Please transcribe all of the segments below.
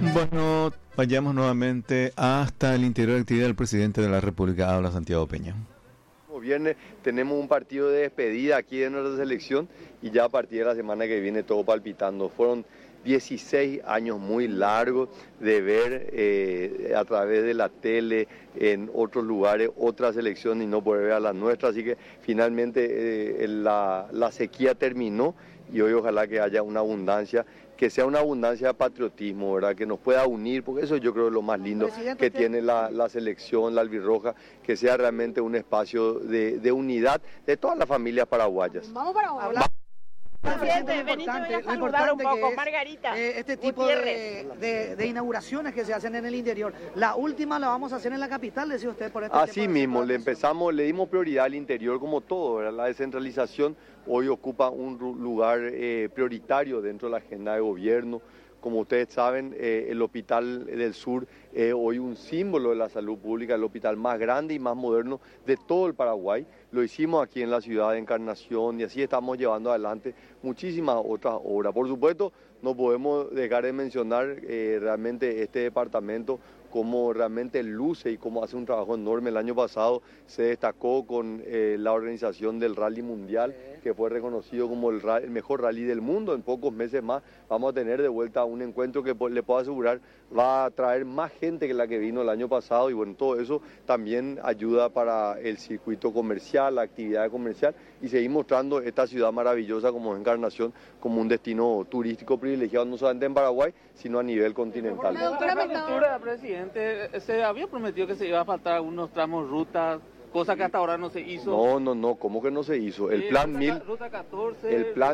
Bueno, vayamos nuevamente hasta el interior de actividad del presidente de la República. Habla Santiago Peña. Viernes tenemos un partido de despedida aquí de nuestra selección y ya a partir de la semana que viene todo palpitando. Fueron 16 años muy largos de ver a través de la tele en otros lugares otra selección y no poder ver a la nuestra, así que finalmente la sequía terminó y hoy ojalá que haya una abundancia, que sea una abundancia de patriotismo, ¿verdad? Que nos pueda unir, porque eso yo creo es lo más lindo que tiene la selección, la albirroja, que sea realmente un espacio de unidad de todas las familias paraguayas. Vamos para abajo. Presidente, Benito, voy a saludar un poco, Margarita. Este tipo de inauguraciones que se hacen en el interior. La última la vamos a hacer en la capital, decía usted, por este Así mismo, le dimos prioridad al interior como todo, ¿verdad? La descentralización hoy ocupa un lugar prioritario dentro de la agenda de gobierno. Como ustedes saben, el Hospital del Sur es hoy un símbolo de la salud pública, el hospital más grande y más moderno de todo el Paraguay. Lo hicimos aquí en la ciudad de Encarnación y así estamos llevando adelante muchísimas otras obras. Por supuesto, no podemos dejar de mencionar realmente este departamento, cómo realmente luce y cómo hace un trabajo enorme. El año pasado se destacó con la organización del Rally Mundial, que fue reconocido como el mejor rally del mundo. En pocos meses más vamos a tener de vuelta un encuentro que le puedo asegurar va a traer más gente que la que vino el año pasado, y bueno, todo eso también ayuda para el circuito comercial, la actividad comercial, y seguir mostrando esta ciudad maravillosa como Encarnación como un destino turístico privilegiado no solamente en Paraguay, sino a nivel continental. Presidente, se había prometido que se iba a faltar algunos tramos rutas, cosa que hasta ahora no se hizo. No, ¿cómo que no se hizo? El plan 1000, ruta 14,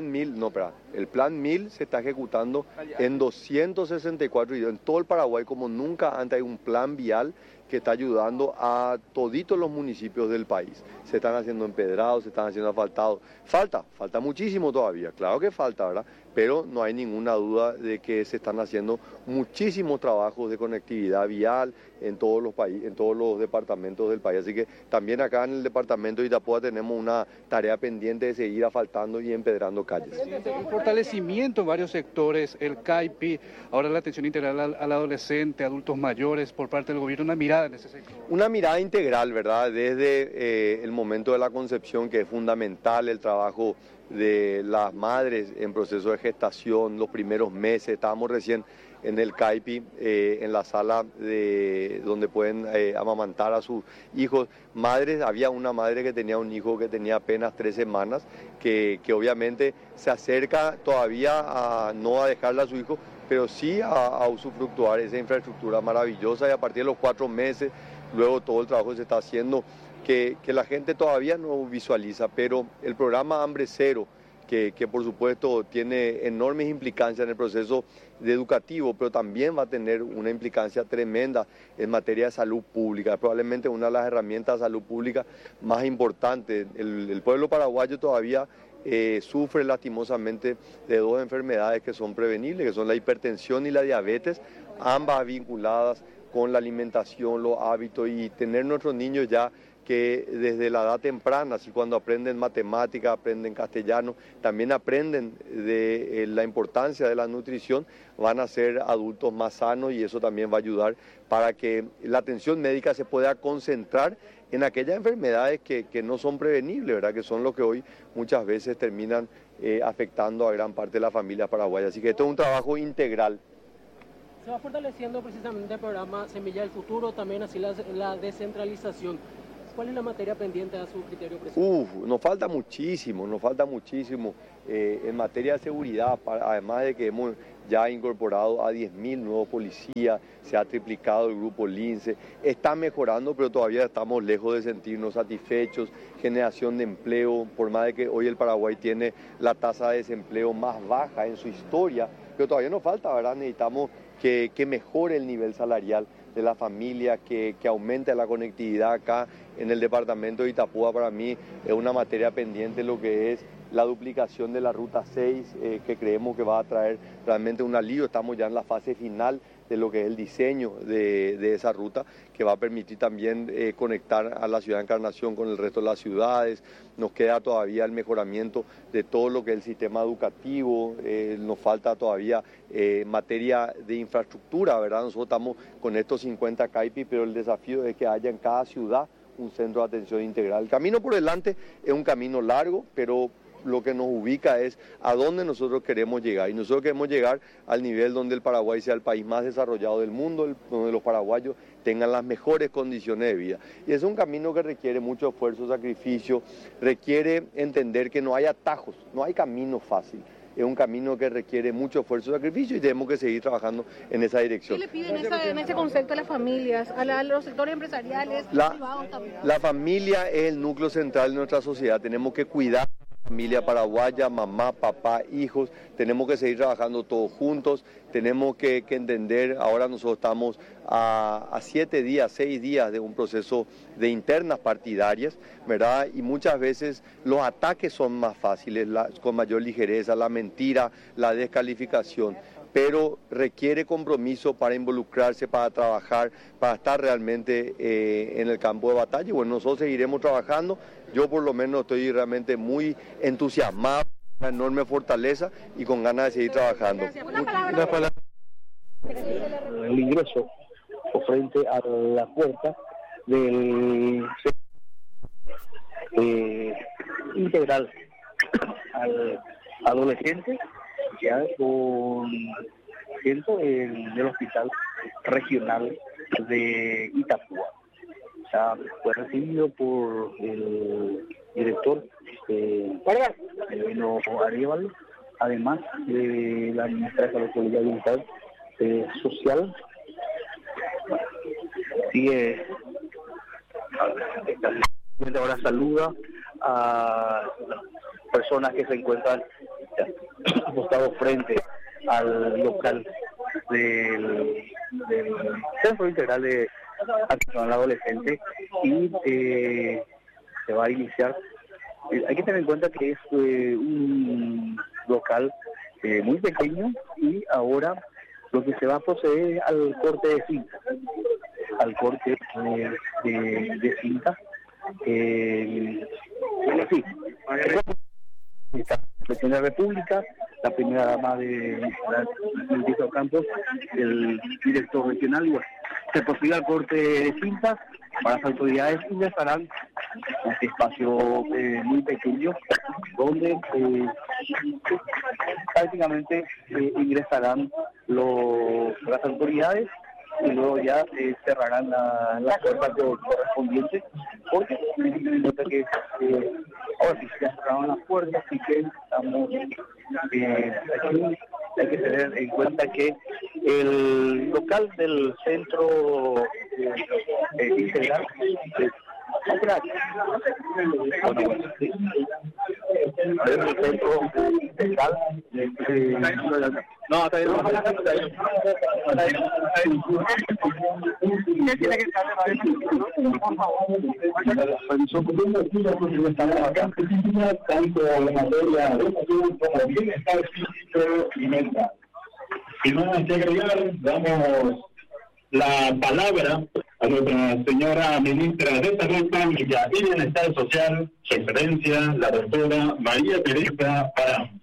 el plan 1000 se está ejecutando en 264 y en todo el Paraguay como nunca antes. Hay un plan vial que está ayudando a toditos los municipios del país. Se están haciendo empedrados, se están haciendo asfaltados. Falta muchísimo todavía, claro que falta, ¿verdad? Pero no hay ninguna duda de que se están haciendo muchísimos trabajos de conectividad vial en todos los países, en todos los departamentos del país. Así que también acá en el departamento de Itapúa tenemos una tarea pendiente de seguir asfaltando y empedrando calles. Un fortalecimiento en varios sectores, el CAIPI, ahora la atención integral al adolescente, adultos mayores, por parte del gobierno, una mirada en ese sector. Una mirada integral, ¿verdad? Desde el momento de la concepción, que es fundamental el trabajo de las madres en proceso de gestación, los primeros meses. Estábamos recién en el CAIPI, en la sala donde pueden amamantar a sus hijos. Madres, había una madre que tenía un hijo que tenía apenas 3 semanas, que obviamente se acerca todavía no a dejarle a su hijo, pero sí a usufructuar esa infraestructura maravillosa, y a partir de los 4 meses, luego todo el trabajo que se está haciendo, que la gente todavía no visualiza, pero el programa Hambre Cero, que por supuesto tiene enormes implicancias en el proceso educativo, pero también va a tener una implicancia tremenda en materia de salud pública, probablemente una de las herramientas de salud pública más importantes. El pueblo paraguayo todavía sufre lastimosamente de 2 enfermedades que son prevenibles, que son la hipertensión y la diabetes, ambas vinculadas con la alimentación, los hábitos, y tener nuestros niños ya que desde la edad temprana, así cuando aprenden matemáticas, aprenden castellano, también aprenden de la importancia de la nutrición, van a ser adultos más sanos, y eso también va a ayudar para que la atención médica se pueda concentrar en aquellas enfermedades que no son prevenibles, ¿verdad? Que son lo que hoy muchas veces terminan afectando a gran parte de las familias paraguayas. Así que esto es un trabajo integral. Se va fortaleciendo precisamente el programa Semilla del Futuro, también así la descentralización. ¿Cuál es la materia pendiente a su criterio, presidente? Nos falta muchísimo en materia de seguridad, además de que hemos ya incorporado a 10.000 nuevos policías, se ha triplicado el grupo Lince, está mejorando, pero todavía estamos lejos de sentirnos satisfechos. Generación de empleo, por más de que hoy el Paraguay tiene la tasa de desempleo más baja en su historia, pero todavía nos falta, ¿verdad? Necesitamos que mejore el nivel salarial de la familia, que aumente la conectividad acá en el departamento de Itapúa. Para mí es una materia pendiente lo que es la duplicación de la Ruta 6, que creemos que va a traer realmente un alivio. Estamos ya en la fase final de lo que es el diseño de esa ruta, que va a permitir también conectar a la ciudad de Encarnación con el resto de las ciudades. Nos queda todavía el mejoramiento de todo lo que es el sistema educativo, nos falta todavía materia de infraestructura, ¿verdad? Nosotros estamos con estos 50 CAIPI, pero el desafío es que haya en cada ciudad un centro de atención integral. El camino por delante es un camino largo, pero lo que nos ubica es a dónde nosotros queremos llegar. Y nosotros queremos llegar al nivel donde el Paraguay sea el país más desarrollado del mundo, donde los paraguayos tengan las mejores condiciones de vida. Y es un camino que requiere mucho esfuerzo, sacrificio, requiere entender que no hay atajos, no hay camino fácil. Es un camino que requiere mucho esfuerzo y sacrificio y tenemos que seguir trabajando en esa dirección. ¿Qué le piden en ese concepto a las familias, a los sectores empresariales, privados también? La familia es el núcleo central de nuestra sociedad. Tenemos que cuidar familia paraguaya, mamá, papá, hijos, tenemos que seguir trabajando todos juntos, tenemos que entender, ahora nosotros estamos a 7 días, 6 días de un proceso de internas partidarias, ¿verdad? Y muchas veces los ataques son más fáciles, con mayor ligereza, la mentira, la descalificación, pero requiere compromiso para involucrarse, para trabajar, para estar realmente en el campo de batalla. Y bueno, nosotros seguiremos trabajando. Yo por lo menos estoy realmente muy entusiasmado, una enorme fortaleza y con ganas de seguir trabajando. El ingreso o frente a la puerta del integral al adolescente, ya con asiento del Hospital Regional de Itapúa. O sea, fue recibido por el director Elvino Arevalo, además de la ministra de Salud Pública y Bienestar Social. Sigue, ahora saluda a personas que se encuentran apostados frente al local del Centro Integral de Atención al Adolescente y se va a iniciar. Hay que tener en cuenta que es un local muy pequeño y ahora lo que se va a proceder es al corte de cinta, de cinta. Sí, está la Presidenta de la República, la primera dama de Francisco Campos, el director regional, y bueno, se procede al corte de cintas. Para las autoridades ingresarán a este espacio muy pequeño, donde prácticamente ingresarán las autoridades y luego ya cerrarán la puerta correspondiente, porque ahora sí se cerraron las puertas, así que estamos aquí. Hay que tener en cuenta que el local del centro integral el centro integral no, hasta ahí y no hay que agregar, damos la palabra a nuestra señora ministra de Salud Pública y Bienestar Social, su excelencia, la doctora María Teresa Parán.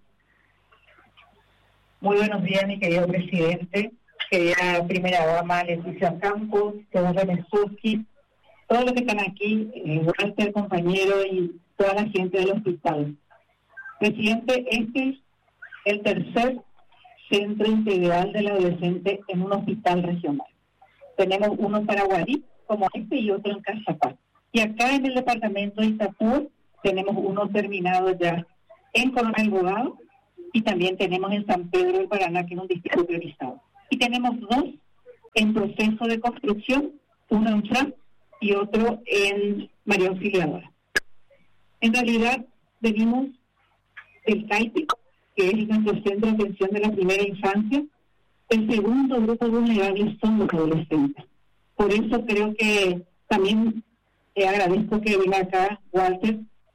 Muy buenos días, mi querido presidente, querida primera dama Leticia Campos, señor Mesuski, todos los que están aquí, Walter, compañero, y toda la gente del hospital. Presidente, este es el tercer centro integral del adolescente en un hospital regional. Tenemos uno en Paraguarí, como este, y otro en Carzapá. Y acá en el departamento de Itapúa tenemos uno terminado ya en Coronel Bogado, y también tenemos en San Pedro del Paraná, que es un distrito priorizado. Y tenemos dos en proceso de construcción, uno en Fran y otro en María Auxiliadora. En realidad, venimos del CAIPI, que es nuestro centro de atención de la primera infancia. El segundo grupo vulnerable son los adolescentes. Por eso creo que también agradezco que venga acá Walter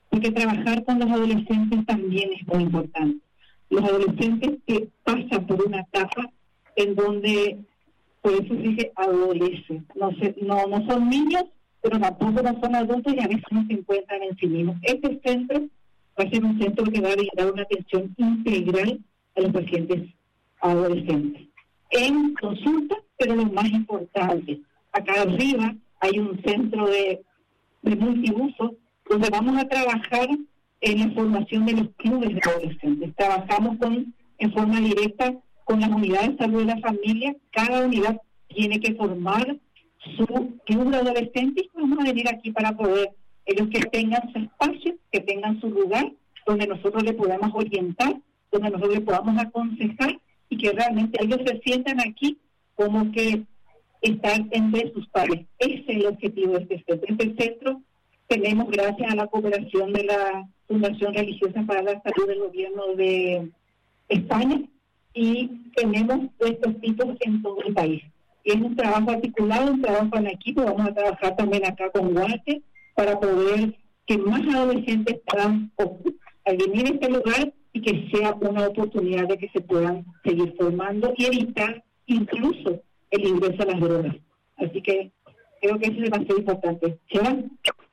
porque trabajar con los adolescentes también es muy importante. Los adolescentes que pasan por una etapa en donde, por eso se dice adolescentes, no son niños, pero tampoco no son adultos y a veces no se encuentran en sí mismos. Este centro va a ser un centro que va a brindar una atención integral a los pacientes adolescentes. En consulta, pero lo más importante, acá arriba hay un centro de multiuso donde vamos a trabajar en la formación de los clubes de adolescentes. Trabajamos en forma directa con las unidades de salud de la familia. Cada unidad tiene que formar su club de adolescentes y vamos a venir aquí para poder ellos que tengan su espacio, que tengan su lugar, donde nosotros le podamos orientar, donde nosotros le podamos aconsejar y que realmente ellos se sientan aquí como que están entre sus pares. Ese es el objetivo de este centro. Este centro tenemos, gracias a la cooperación de la Fundación Religiosa para la Salud del Gobierno de España, y tenemos estos tipos en todo el país. Es un trabajo articulado, un trabajo en equipo. Vamos a trabajar también acá con Guate para poder que más adolescentes puedan venir a este lugar y que sea una oportunidad de que se puedan seguir formando y evitar incluso el ingreso a las drogas. Así que creo que eso es demasiado importante. ¿Se van?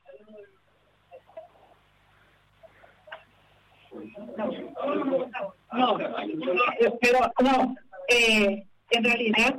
No, pero no, en realidad,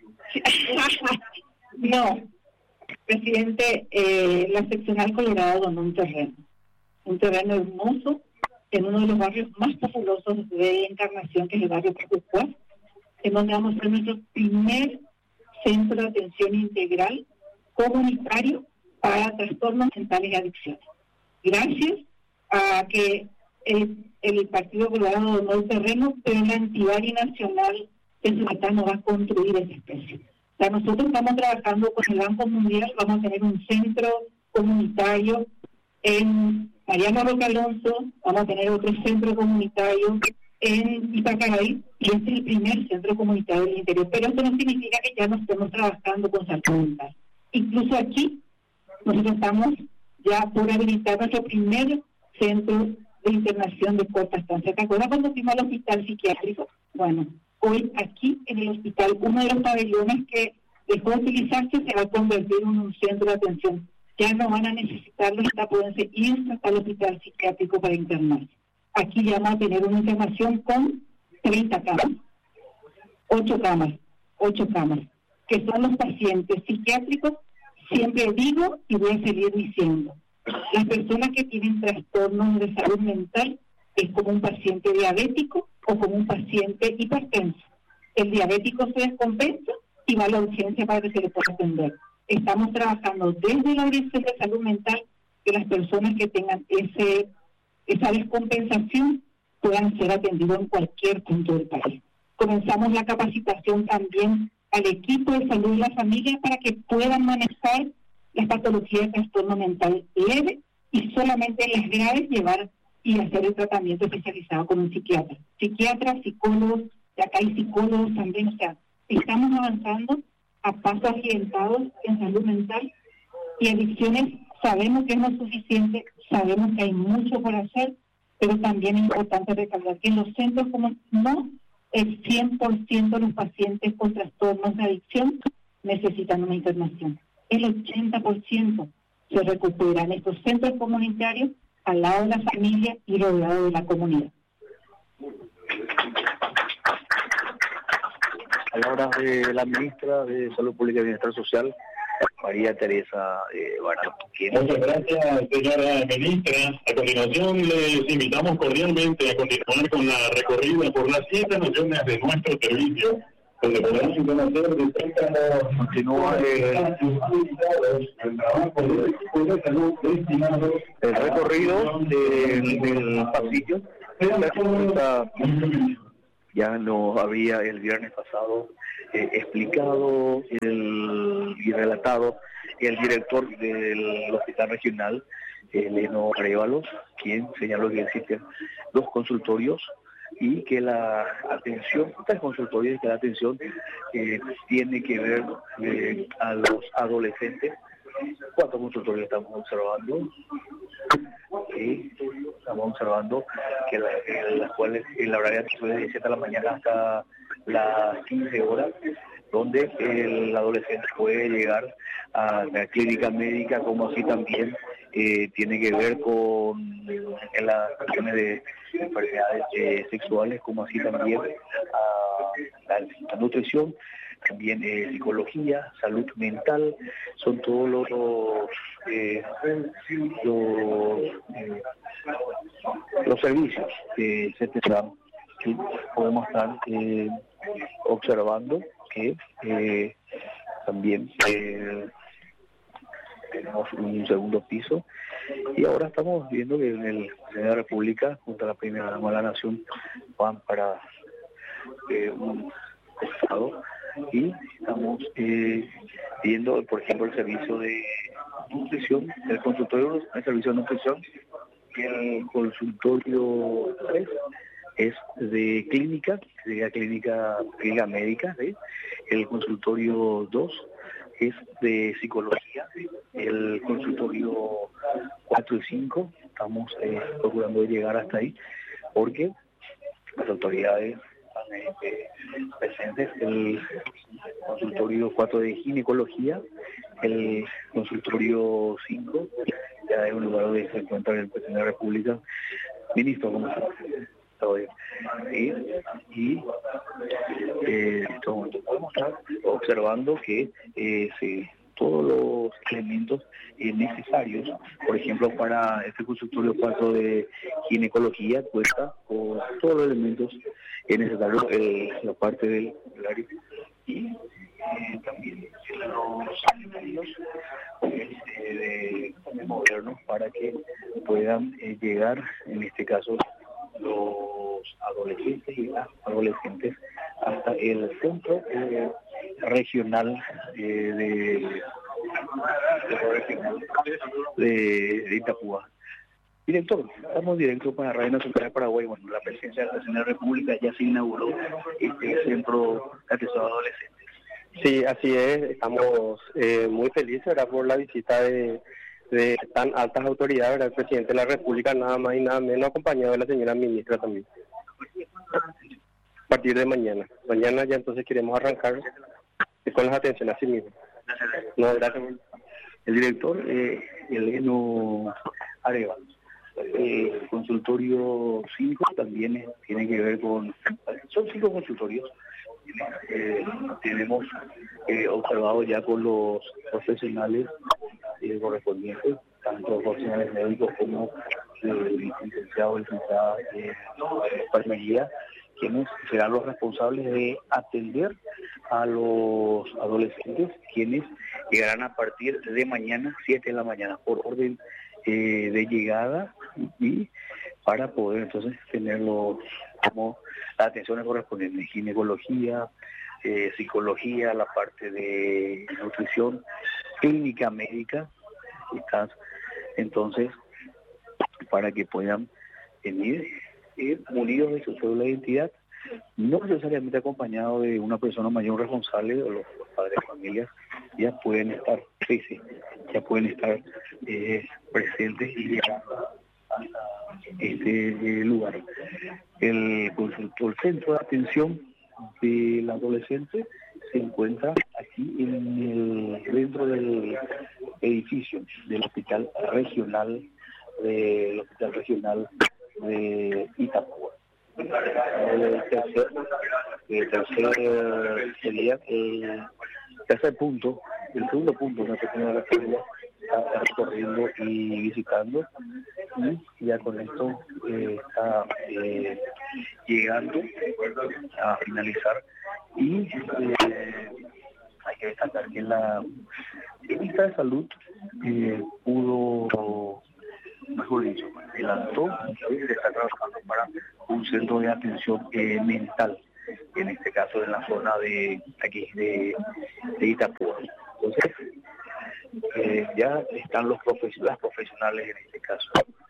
no, presidente, la seccional Colorado donó un terreno hermoso en uno de los barrios más populosos de Encarnación, que es el barrio Pacucuá, en donde vamos a hacer nuestro primer centro de atención integral comunitario para trastornos mentales y adicciones. Gracias a que el Partido Colorado donó el terreno, pero la entidad binacional de Sumatá no va a construir esa especie. O sea, nosotros estamos trabajando con el Banco Mundial, vamos a tener un centro comunitario en Mariano Roca Alonso, vamos a tener otro centro comunitario en Ipacaraí, y este es el primer centro comunitario del interior. Pero esto no significa que ya no estemos trabajando con salud mental. Incluso aquí, nosotros estamos ya por habilitar nuestro primer centro de internación de corta estancia. ¿Te acuerdas cuando fuimos al hospital psiquiátrico? Bueno, hoy aquí en el hospital, uno de los pabellones que dejó de utilizarse se va a convertir en un centro de atención. Ya no van a necesitarlo, hasta pueden ir hasta el hospital psiquiátrico para internarse. Aquí ya vamos a tener una internación con 30 camas, 8 camas, que son los pacientes psiquiátricos. Siempre digo y voy a seguir diciendo, las personas que tienen trastornos de salud mental es como un paciente diabético o como un paciente hipertenso. El diabético se descompensa y va a la urgencia para que se le pueda atender. Estamos trabajando desde la dirección de salud mental que las personas que tengan esa descompensación puedan ser atendidos en cualquier punto del país. Comenzamos la capacitación también al equipo de salud de la familia para que puedan manejar las patologías de trastorno mental leve y solamente las graves llevar y hacer el tratamiento especializado con un psiquiatra. Psiquiatras, psicólogos, y acá hay psicólogos también. O sea, estamos avanzando a pasos agigantados en salud mental y adicciones. Sabemos que no es suficiente, sabemos que hay mucho por hacer, pero también es importante recalcar que en los centros como no el 100% de los pacientes con trastornos de adicción necesitan una internación. El 80% se recupera en estos centros comunitarios al lado de la familia y rodeado de la comunidad. Palabras de la ministra de Salud Pública y Bienestar Social, María Teresa Barao. Muchas gracias, señora ministra. A continuación, les invitamos cordialmente a continuar con la recorrida por las 7 naciones de nuestro servicio, donde podrán conocer de cerca continúa el recorrido del pasillo. Ya nos había el viernes pasado explicado y relatado el director del Hospital Regional, Eleno Arévalos, quien señaló que existen 2 consultorios y que la atención, 3 consultorios, y que la atención tiene que ver a los adolescentes. 4 consultorios estamos observando. que estamos observando que las cuales el horario de atención es de 17 de la mañana hasta las 15 horas, donde el adolescente puede llegar a la clínica médica, como así también tiene que ver con las cuestiones de enfermedades sexuales, como así también la nutrición, también psicología, salud mental, son todos los servicios que se tendrán, que podemos estar observando que también tenemos un segundo piso, y ahora estamos viendo que en el Presidente de la República junto a la Primera Dama de la Nación van para un estado, y estamos viendo, por ejemplo, el servicio de nutrición, el consultorio, el servicio de nutrición, el consultorio 3 es de clínica, sería clínica médica, ¿sí? El consultorio 2 es de psicología, el consultorio 4 y 5 estamos procurando llegar hasta ahí, porque las autoridades están presentes. El consultorio 4 de ginecología, el consultorio 5 ya es un lugar donde se encuentra el presidente de la República. Ministro, ¿cómo está? Y podemos estar observando que todos los elementos necesarios, por ejemplo, para este consultorio 4 de ginecología, cuesta con todos los elementos necesarios, la parte del área, y también los sanitarios de modernos para que puedan llegar, en este caso, los adolescentes y las adolescentes hasta el centro regional de Itapúa. Director, estamos directo para Radio Nacional de Paraguay. Bueno, la presencia de la Presidenta de la República ya se inauguró este centro de atención a adolescentes. Sí, así es. Estamos muy felices, ¿verdad?, por la visita de tan altas autoridades, ¿verdad?, el Presidente de la República, nada más y nada menos, acompañado de la señora Ministra también. A partir de mañana. Mañana ya entonces queremos arrancar con las atenciones así mismo. No, gracias. El director, Eleno Areva. Consultorio 5 también tiene que ver con... Son 5 consultorios. Tenemos observado ya con los profesionales correspondientes, tanto profesionales médicos como licenciados, licenciadas de enfermería, quienes serán los responsables de atender a los adolescentes, quienes llegarán a partir de mañana, 7 de la mañana, por orden de llegada, y para poder entonces tenerlos como las atenciones correspondientes, ginecología, psicología, la parte de nutrición, clínica médica, entonces, para que puedan venir munidos de su cédula de identidad, no necesariamente acompañados de una persona mayor responsable, o los padres de familias, ya pueden estar, ya pueden estar presentes y llegando a este lugar. El centro de atención del adolescente se encuentra aquí dentro del edificio del Hospital Regional de Itapúa. El segundo punto que tenemos la familia está recorriendo y visitando, y ya con esto está llegando a finalizar, y hay que destacar que la ministra de Salud pudo, mejor dicho, adelantó que se está trabajando para un centro de atención mental, en este caso en la zona de Itapúa. Entonces, ya están las profesionales en este caso,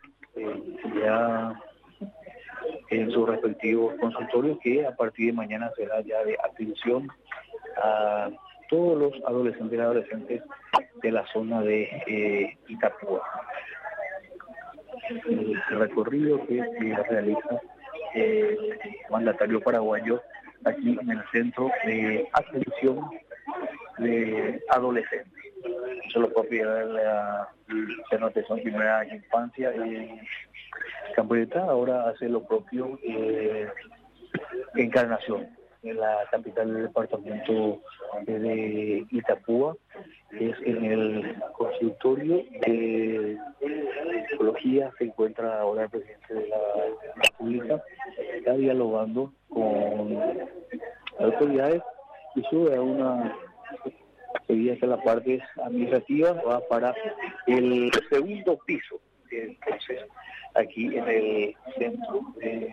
ya en sus respectivos consultorios, que a partir de mañana será ya de atención a todos los adolescentes y adolescentes de la zona de Itapúa. el recorrido que realiza el mandatario paraguayo aquí en el centro de atención de adolescentes. Eso lo propio de la Centro de Atención Primera Infancia en Campoyeta, ahora hace lo propio Encarnación, en la capital del departamento de Itapúa. Es en el consultorio de psicología, se encuentra ahora el presidente de la República, está dialogando con autoridades y sube a una seguida que la parte administrativa va para el segundo piso. Entonces, aquí en el centro de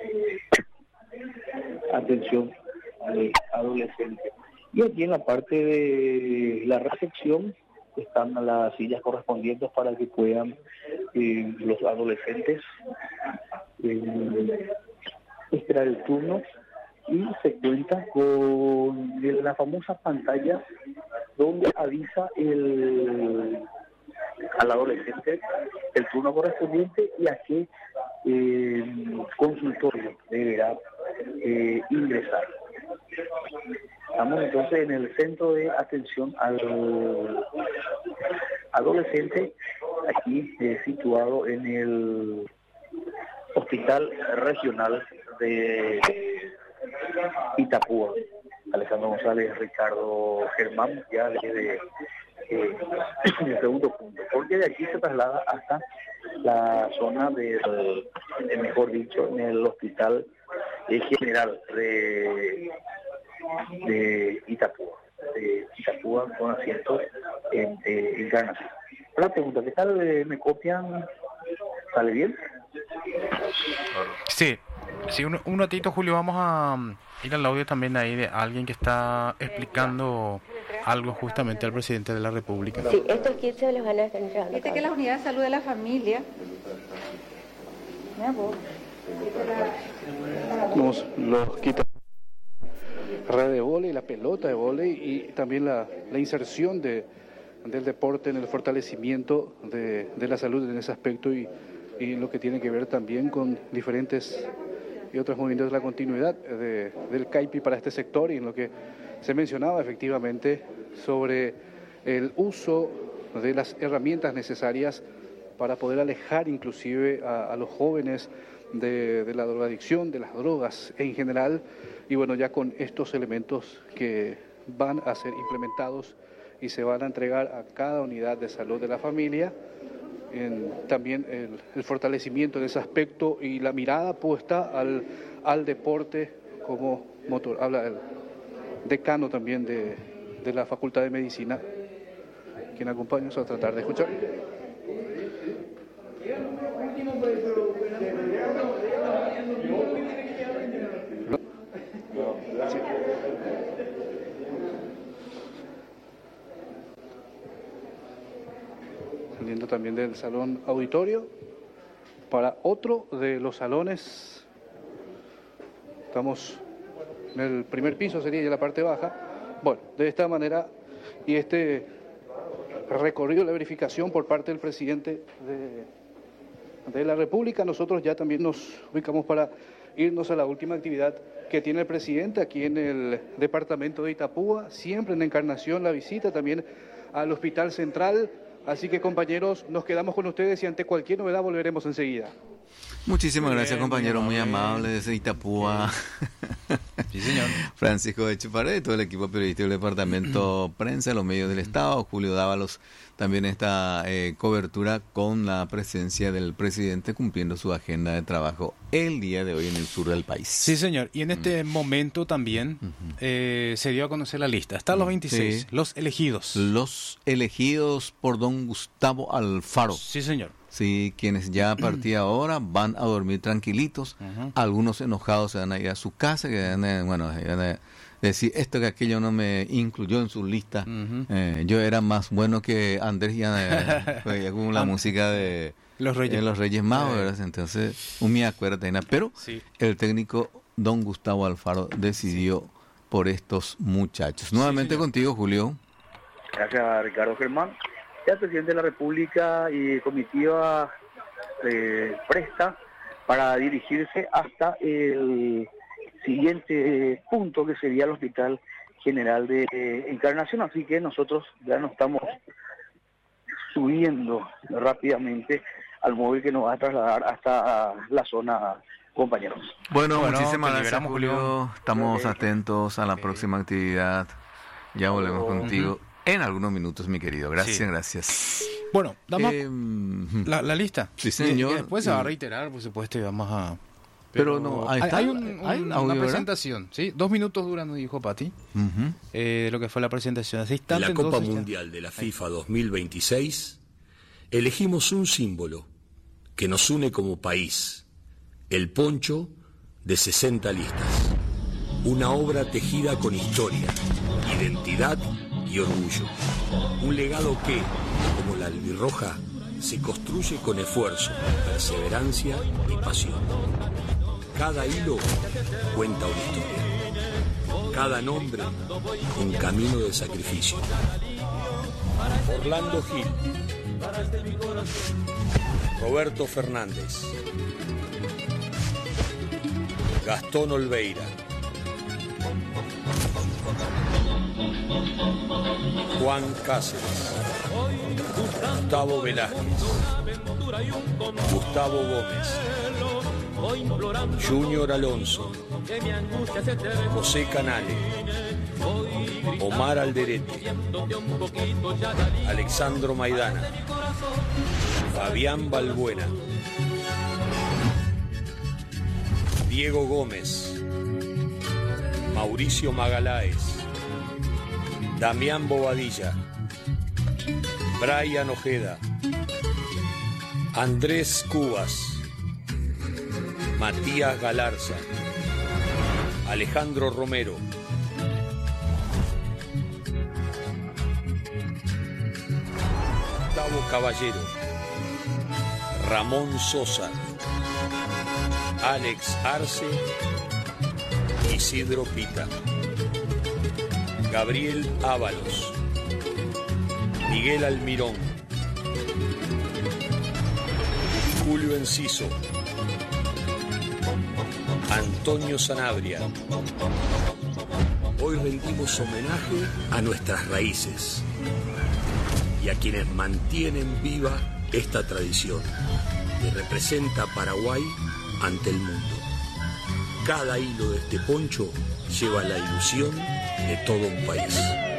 atención de adolescentes. Y aquí en la parte de la recepción están las sillas correspondientes para que puedan los adolescentes esperar el turno, y se cuenta con la famosa pantalla donde avisa al adolescente el turno correspondiente y a qué consultorio deberá ingresar. Estamos entonces en el centro de atención al adolescente, aquí situado en el Hospital Regional de Itapúa. Alejandro González, Ricardo Germán, ya desde el segundo punto, porque de aquí se traslada hasta la zona mejor dicho, en el Hospital General de Itapúa, con asiento en Encarnación. La pregunta, ¿qué tal? ¿Me copian? ¿Sale bien? Sí, un ratito, Julio, vamos a ir al audio también ahí de alguien que está explicando algo justamente al presidente de la República. Sí, estos 15 los van a estar entregando. Viste que la unidad de salud de la familia. Los quita red de vóley, la pelota de vóley y también la inserción del deporte en el fortalecimiento de la salud en ese aspecto y lo que tiene que ver también con diferentes y otros movimientos de la continuidad del CAIPI para este sector, y en lo que se mencionaba efectivamente sobre el uso de las herramientas necesarias para poder alejar inclusive a los jóvenes de la drogadicción, de las drogas en general, y bueno, ya con estos elementos que van a ser implementados y se van a entregar a cada unidad de salud de la familia, también el fortalecimiento de ese aspecto y la mirada puesta al deporte como motor. Habla el decano también de la Facultad de Medicina, quien acompaña a tratar de escuchar. Saliendo también del salón auditorio para otro de los salones. Estamos en el primer piso, sería ya la parte baja. Bueno, de esta manera, y este recorrido, la verificación por parte del presidente de la República, nosotros ya también nos ubicamos para irnos a la última actividad que tiene el presidente aquí en el departamento de Itapúa, siempre en Encarnación, la visita también al Hospital Central. Así que, compañeros, nos quedamos con ustedes y ante cualquier novedad volveremos enseguida. Muchísimas gracias, compañero, muy amable desde Itapúa. Sí, señor. Francisco Echepared, todo el equipo periodístico del Departamento Prensa, los medios del Estado, Julio Dávalos, también esta cobertura con la presencia del presidente cumpliendo su agenda de trabajo el día de hoy en el sur del país. Sí, señor. Y en este momento también se dio a conocer la lista. Están los 26, sí. Los elegidos. Los elegidos por don Gustavo Alfaro. Sí, señor. Sí, quienes ya a partir de ahora van a dormir tranquilitos. Algunos enojados se van a ir a su casa, que van a decir esto que aquello no me incluyó en su lista. Yo era más bueno que Andrés y con la música de los Reyes Magos, ¿verdad? Entonces, acuérdate, pero sí. El técnico don Gustavo Alfaro decidió por estos muchachos. Nuevamente contigo, Julio. Gracias, Ricardo Germán. Ya el presidente de la República y comitiva presta para dirigirse hasta el siguiente punto, que sería el Hospital General de Encarnación. Así que nosotros ya nos estamos subiendo rápidamente al móvil que nos va a trasladar hasta la zona, compañeros. Bueno, muchísimas gracias, Julio. Estamos atentos a la próxima actividad. Ya volvemos contigo en algunos minutos, mi querido. Gracias, gracias. Bueno, damos la lista. Sí, señor. Y después se va a reiterar, por supuesto, y vamos a... Pero no, hay una presentación, ¿sí? 2 minutos dura, nos dijo Pati, lo que fue la presentación. Hace instantes, en la Copa Mundial de la FIFA 2026 elegimos un símbolo que nos une como país, el poncho de 60 listas. Una obra tejida con historia, identidad y orgullo. Un legado que, como la albirroja, se construye con esfuerzo, perseverancia y pasión. Cada hilo cuenta una historia. Cada nombre, un camino de sacrificio. Orlando Gil, Roberto Fernández, Gastón Olveira, Juan Cáceres, Gustavo Velázquez, Gustavo Gómez, Junior Alonso, José Canale, Omar Alderete, Alexandro Maidana, Fabián Balbuena, Diego Gómez, Mauricio Magaláes, Damián Bobadilla, Brian Ojeda, Andrés Cubas, Matías Galarza, Alejandro Romero, Gustavo Caballero, Ramón Sosa, Alex Arce, Isidro Pita, Gabriel Ábalos, Miguel Almirón, Julio Enciso, Antonio Sanabria. Hoy rendimos homenaje a nuestras raíces y a quienes mantienen viva esta tradición que representa a Paraguay ante el mundo. Cada hilo de este poncho lleva la ilusión de todo un país.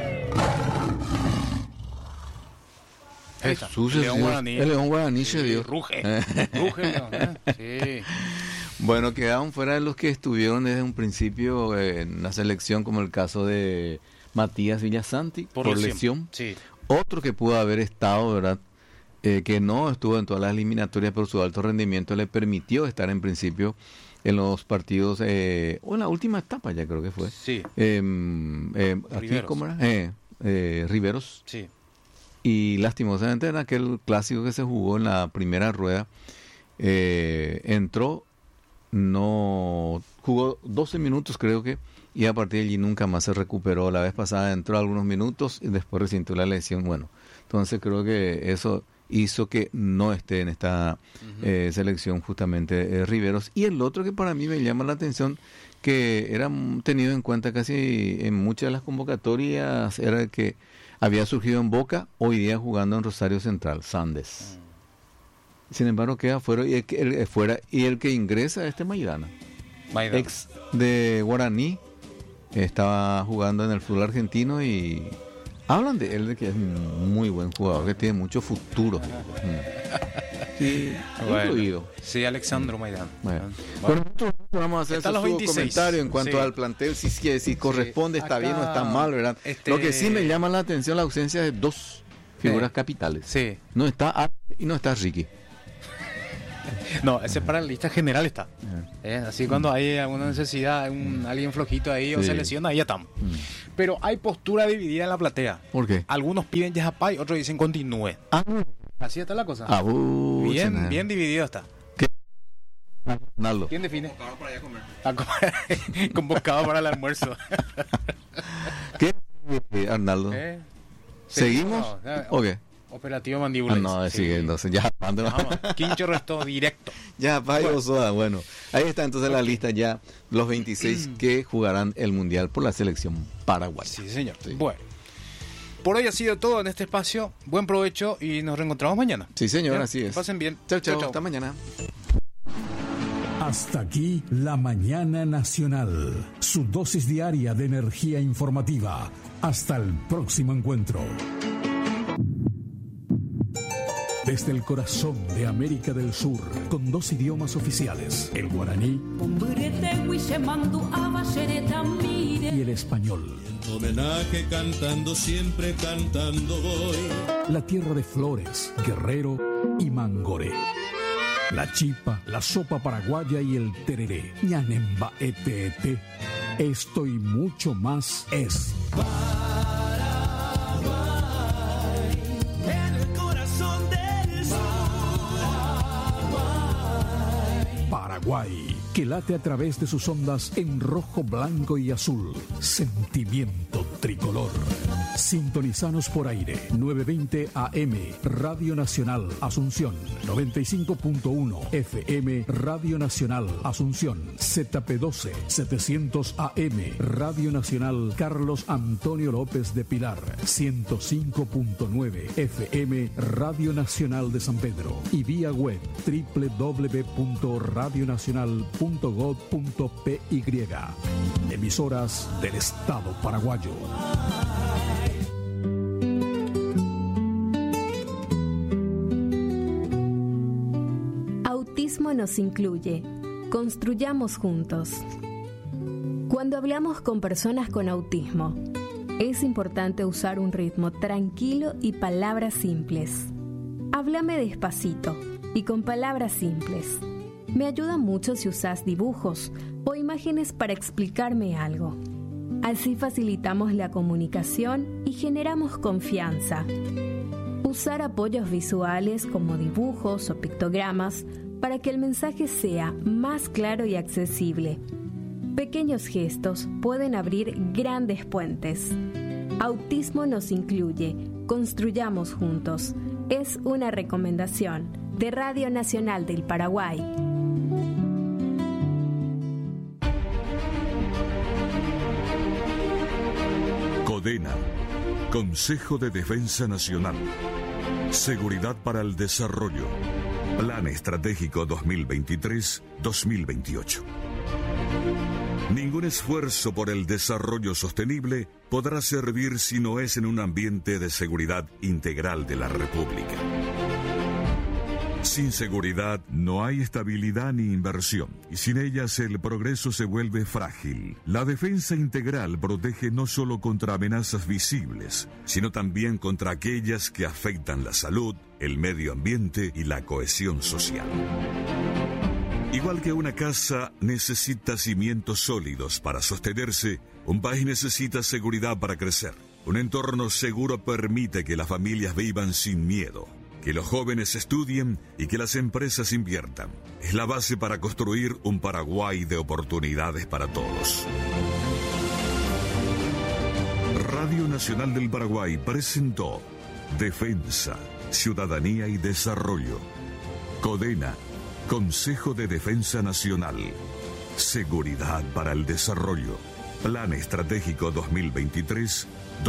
Jesús, el León Guaraní se dio. Ruge, León, sí. Bueno, quedaron fuera de los que estuvieron desde un principio en la selección, como el caso de Matías Villasanti, por lesión. Sí. Otro que pudo haber estado, ¿verdad? Que no estuvo en todas las eliminatorias, pero su alto rendimiento le permitió estar en principio en los partidos, o en la última etapa ya creo que fue. Sí. Aquí, ¿cómo era? Riveros. Sí. Y lastimosamente en aquel clásico que se jugó en la primera rueda, entró, no jugó 12 minutos creo que, y a partir de allí nunca más se recuperó. La vez pasada entró algunos minutos y después resintió la lesión. Bueno, entonces creo que eso hizo que no esté en esta selección justamente Riveros. Y el otro que para mí me llama la atención, que era tenido en cuenta casi en muchas de las convocatorias, era el que había surgido en Boca, hoy día jugando en Rosario Central, Sandes. Sin embargo, queda fuera y el que ingresa a este Maidana, ex de Guaraní, estaba jugando en el fútbol argentino y hablan de él, de que es un muy buen jugador, que tiene mucho futuro. Sí, incluido. Sí, Alexandro Maidana. Bueno, nosotros vamos a hacer su comentario en cuanto al plantel, si corresponde, está bien o está mal, ¿verdad? Lo que sí me llama la atención, la ausencia de dos figuras capitales. Sí. No está Arte y no está Ricky. No, ese para la lista general está. Así cuando hay alguna necesidad, alguien flojito ahí o se lesiona, ahí ya estamos. Pero hay postura dividida en la platea. ¿Por qué? Algunos piden Yajapay, otros dicen continúe. Así está la cosa. Bien dividido está. ¿Qué? Arnaldo. ¿Quién define? Convocado para ir a comer. Convocado para el almuerzo. ¿Qué, Arnaldo? ¿Seguimos? ¿O qué? Operativo Mandíbula. No, sí, entonces ya. Quincho restó directo. Ya, Payo Soda. Bueno, ahí está entonces la lista ya, los 26 que jugarán el Mundial por la selección paraguaya. Sí, señor. Sí. Bueno, por hoy ha sido todo en este espacio. Buen provecho y nos reencontramos mañana. Sí, señor, ¿Ya? así es. Pasen bien. Chao, chao. Hasta mañana. Hasta aquí la Mañana Nacional, su dosis diaria de energía informativa. Hasta el próximo encuentro. Desde el corazón de América del Sur, con 2 idiomas oficiales, el guaraní y el español. Homenaje cantando, siempre cantando voy. La tierra de Flores, Guerrero y Mangoré. La chipa, la sopa paraguaya y el tereré. Ñanemba ete. Esto y mucho más es Paraguay, en el corazón del sur. Paraguay, que late a través de sus ondas en rojo, blanco y azul. Sentimiento tricolor. Sintonizanos por aire, 920 AM, Radio Nacional Asunción, 95.1 FM, Radio Nacional Asunción, ZP12, 700 AM, Radio Nacional Carlos Antonio López de Pilar, 105.9 FM, Radio Nacional de San Pedro, y vía web www.radionacional.gov.py. Emisoras del Estado paraguayo. Autismo nos incluye. Construyamos juntos. Cuando hablamos con personas con autismo, es importante usar un ritmo tranquilo y palabras simples. Háblame despacito y con palabras simples. Me ayuda mucho si usas dibujos o imágenes para explicarme algo. Así facilitamos la comunicación y generamos confianza. Usar apoyos visuales como dibujos o pictogramas para que el mensaje sea más claro y accesible. Pequeños gestos pueden abrir grandes puentes. Autismo nos incluye. Construyamos juntos. Es una recomendación de Radio Nacional del Paraguay. CODENA, Consejo de Defensa Nacional. Seguridad para el Desarrollo. Plan Estratégico 2023-2028. Ningún esfuerzo por el desarrollo sostenible podrá servir si no es en un ambiente de seguridad integral de la República. Sin seguridad no hay estabilidad ni inversión, y sin ellas el progreso se vuelve frágil. La defensa integral protege no solo contra amenazas visibles, sino también contra aquellas que afectan la salud, el medio ambiente y la cohesión social. Igual que una casa necesita cimientos sólidos para sostenerse, un país necesita seguridad para crecer. Un entorno seguro permite que las familias vivan sin miedo, que los jóvenes estudien y que las empresas inviertan. Es la base para construir un Paraguay de oportunidades para todos. Radio Nacional del Paraguay presentó Defensa, Ciudadanía y Desarrollo. CODENA, Consejo de Defensa Nacional. Seguridad para el Desarrollo. Plan Estratégico 2023-2028.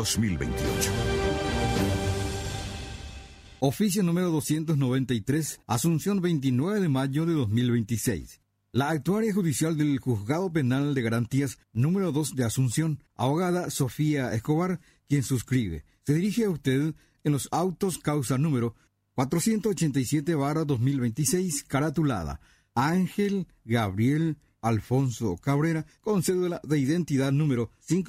Oficio número 293, Asunción 29 de mayo de 2026. La actuaria judicial del Juzgado Penal de Garantías número 2 de Asunción, abogada Sofía Escobar, quien suscribe. Se dirige a usted en los autos causa número 487/2026, caratulada Ángel Gabriel Alfonso Cabrera, con cédula de identidad número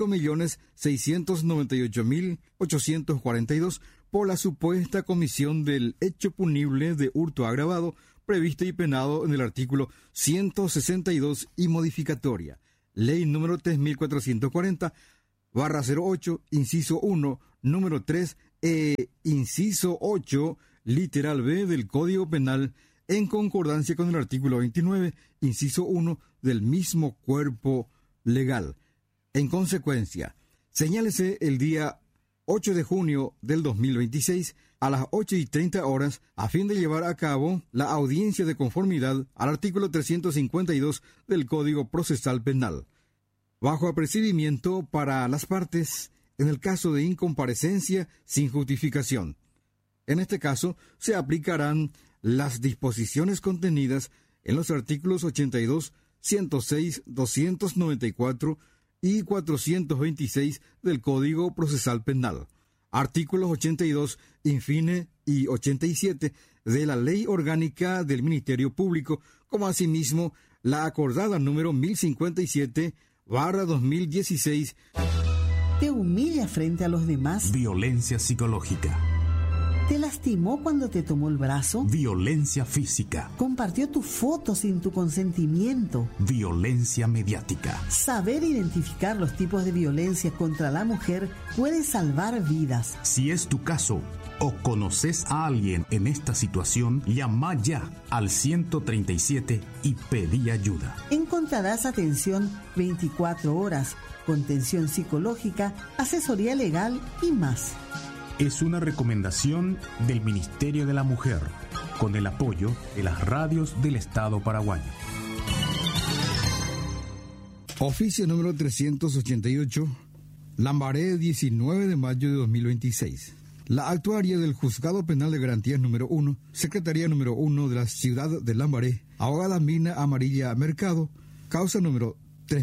5.698.842, por la supuesta comisión del hecho punible de hurto agravado previsto y penado en el artículo 162 y modificatoria. Ley número 3440/08, inciso 1, número 3, inciso 8, literal B del Código Penal, en concordancia con el artículo 29, inciso 1 del mismo cuerpo legal. En consecuencia, señálese el día 8 de junio del 2026 a las 8:30 horas a fin de llevar a cabo la audiencia de conformidad al artículo 352 del Código Procesal Penal, bajo apercibimiento para las partes en el caso de incomparecencia sin justificación. En este caso, se aplicarán las disposiciones contenidas en los artículos 82, 106, 294 y 426 del Código Procesal Penal, artículos 82, infine, y 87 de la Ley Orgánica del Ministerio Público, como asimismo la acordada número 1057/2016. ¿Te humilla frente a los demás? Violencia psicológica. ¿Te lastimó cuando te tomó el brazo? Violencia física. ¿Compartió tu foto sin tu consentimiento? Violencia mediática. Saber identificar los tipos de violencia contra la mujer puede salvar vidas. Si es tu caso o conoces a alguien en esta situación, llama ya al 137 y pedí ayuda. Encontrarás atención 24 horas, contención psicológica, asesoría legal y más. Es una recomendación del Ministerio de la Mujer, con el apoyo de las radios del Estado paraguayo. Oficio número 388, Lambaré, 19 de mayo de 2026. La actuaria del Juzgado Penal de Garantías número 1, Secretaría número 1 de la ciudad de Lambaré, abogada Mina Amarilla Mercado, causa número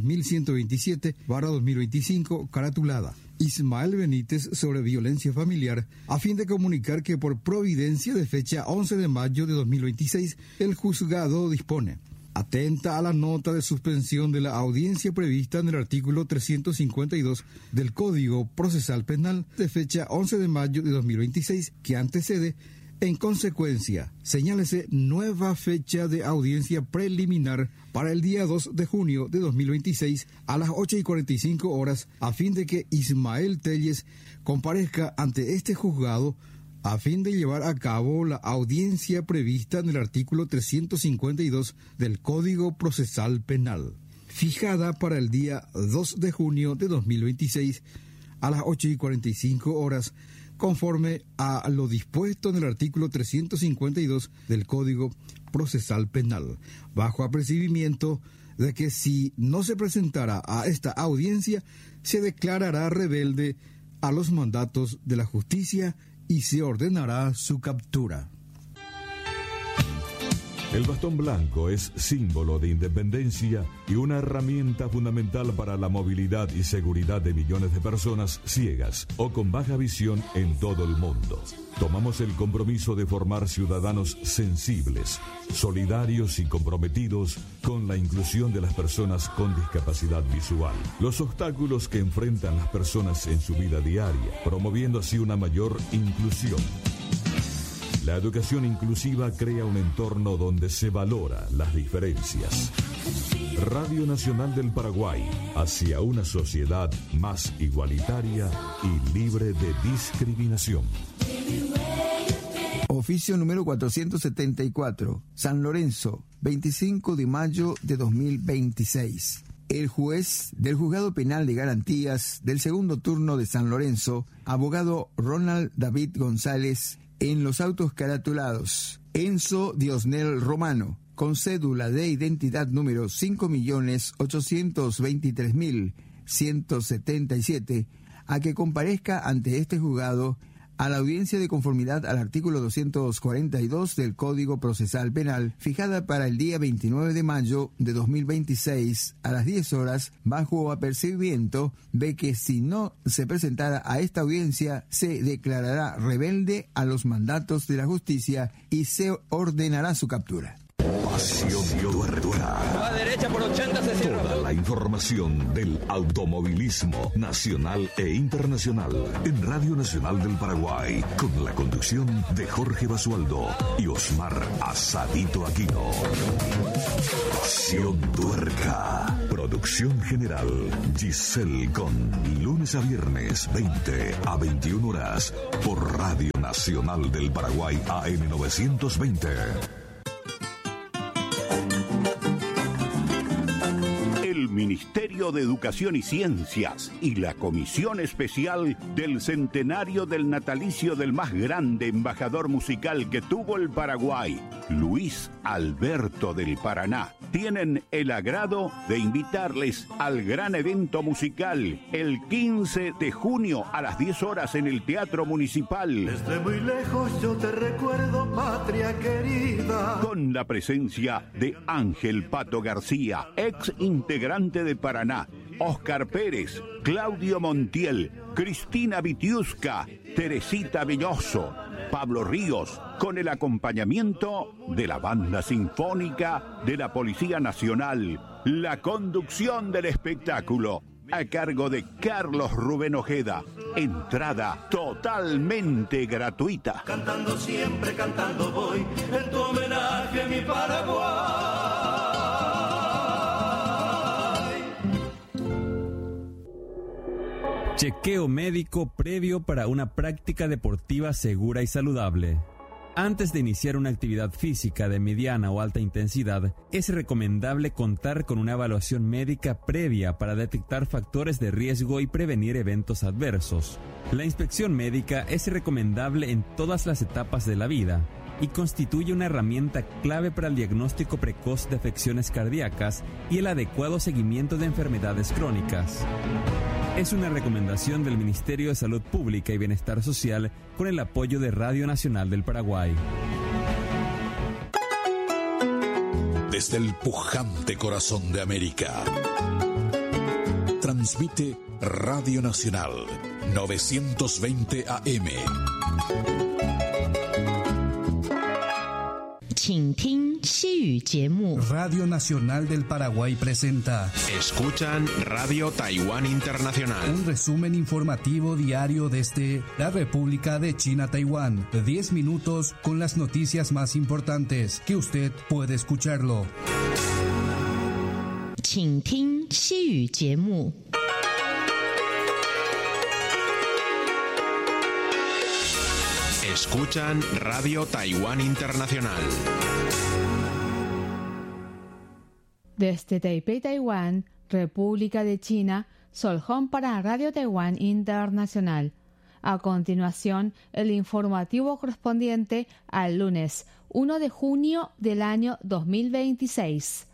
3127/2025, caratulada Ismael Benítez sobre violencia familiar, a fin de comunicar que por providencia de fecha 11 de mayo de 2026, el juzgado dispone: atenta a la nota de suspensión de la audiencia prevista en el artículo 352 del Código Procesal Penal de fecha 11 de mayo de 2026, que antecede. En consecuencia, señálese nueva fecha de audiencia preliminar para el día 2 de junio de 2026 a las 8:45 horas, a fin de que Ismael Telles comparezca ante este juzgado a fin de llevar a cabo la audiencia prevista en el artículo 352 del Código Procesal Penal, fijada para el día 2 de junio de 2026 a las 8:45 horas, conforme a lo dispuesto en el artículo 352 del Código Procesal Penal, bajo apercibimiento de que si no se presentara a esta audiencia, se declarará rebelde a los mandatos de la justicia y se ordenará su captura. El bastón blanco es símbolo de independencia y una herramienta fundamental para la movilidad y seguridad de millones de personas ciegas o con baja visión en todo el mundo. Tomamos el compromiso de formar ciudadanos sensibles, solidarios y comprometidos con la inclusión de las personas con discapacidad visual, los obstáculos que enfrentan las personas en su vida diaria, promoviendo así una mayor inclusión. La educación inclusiva crea un entorno donde se valora las diferencias. Radio Nacional del Paraguay, hacia una sociedad más igualitaria y libre de discriminación. Oficio número 474, San Lorenzo, 25 de mayo de 2026. El juez del Juzgado Penal de Garantías del segundo turno de San Lorenzo, abogado Ronald David González, en los autos caratulados Enzo Diosnel Romano, con cédula de identidad número 5.823.177, a que comparezca ante este juzgado a la audiencia de conformidad al artículo 242 del Código Procesal Penal, fijada para el día 29 de mayo de 2026 a las 10 horas, bajo apercibimiento de que si no se presentara a esta audiencia, se declarará rebelde a los mandatos de la justicia y se ordenará su captura. Pasión Tuerca. A derecha por 80 se cierra. Toda la información del automovilismo nacional e internacional en Radio Nacional del Paraguay, con la conducción de Jorge Basualdo y Osmar Asadito Aquino. Pasión Tuerca. Producción general Giselle Con. Lunes a viernes 20 a 21 horas por Radio Nacional del Paraguay AM 920. El Ministerio Ministerio de Educación y Ciencias y la Comisión Especial del Centenario del Natalicio del más grande embajador musical que tuvo el Paraguay, Luis Alberto del Paraná, tienen el agrado de invitarles al gran evento musical el 15 de junio a las 10 horas en el Teatro Municipal. Desde muy lejos yo te recuerdo, patria querida. Con la presencia de Ángel Pato García, ex integrante de Paraná, Oscar Pérez, Claudio Montiel, Cristina Vitiusca, Teresita Belloso, Pablo Ríos, con el acompañamiento de la Banda Sinfónica de la Policía Nacional. La conducción del espectáculo a cargo de Carlos Rubén Ojeda. Entrada totalmente gratuita. Cantando siempre, cantando voy, en tu homenaje mi Paraguay. Chequeo médico previo para una práctica deportiva segura y saludable. Antes de iniciar una actividad física de mediana o alta intensidad, es recomendable contar con una evaluación médica previa para detectar factores de riesgo y prevenir eventos adversos. La inspección médica es recomendable en todas las etapas de la vida y constituye una herramienta clave para el diagnóstico precoz de afecciones cardíacas y el adecuado seguimiento de enfermedades crónicas. Es una recomendación del Ministerio de Salud Pública y Bienestar Social con el apoyo de Radio Nacional del Paraguay. Desde el pujante corazón de América, transmite Radio Nacional 920 AM. Radio Nacional del Paraguay presenta Escuchan Radio Taiwán Internacional. Un resumen informativo diario desde la República de China, Taiwán. De 10 minutos con las noticias más importantes que usted puede escucharlo. Escuchan Radio Taiwán Internacional. Desde Taipei, Taiwán, República de China, Sol Hong para Radio Taiwán Internacional. A continuación, el informativo correspondiente al lunes 1 de junio del año 2026.